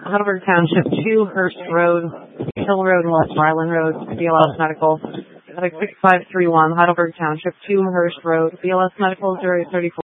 Heidelberg Township 2, Hurst Road, Hill Road, West Marlin Road, BLS Medical. 6531, Heidelberg Township 2, Hurst Road, BLS Medical 034.